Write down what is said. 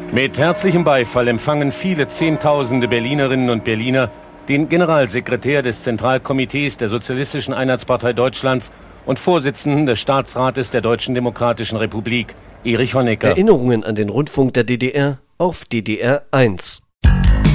Mit herzlichem Beifall empfangen viele Zehntausende Berlinerinnen und Berliner den Generalsekretär des Zentralkomitees der Sozialistischen Einheitspartei Deutschlands und Vorsitzenden des Staatsrates der Deutschen Demokratischen Republik, Erich Honecker. Erinnerungen an den Rundfunk der DDR auf DDR 1.